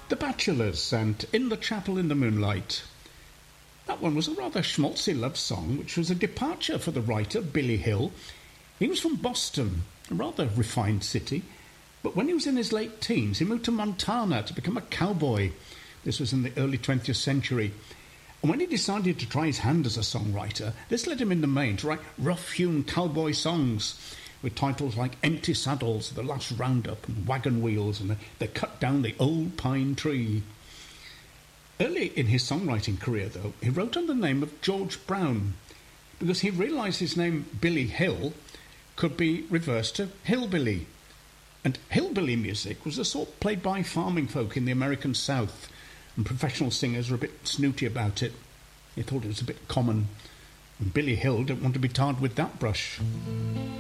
The Bachelors and In the Chapel in the Moonlight. That one was a rather schmaltzy love song, which was a departure for the writer, Billy Hill. He was from Boston, a rather refined city, but when he was in his late teens, he moved to Montana to become a cowboy. This was in the early 20th century. And when he decided to try his hand as a songwriter, this led him in the main to write rough-hewn cowboy songs with titles like Empty Saddles, The Last Roundup, and Wagon Wheels, and They Cut Down the Old Pine Tree. Early in his songwriting career, though, he wrote under the name of George Brown because he realised his name, Billy Hill, could be reversed to hillbilly. And hillbilly music was the sort played by farming folk in the American South, and professional singers were a bit snooty about it. They thought it was a bit common, and Billy Hill didn't want to be tarred with that brush.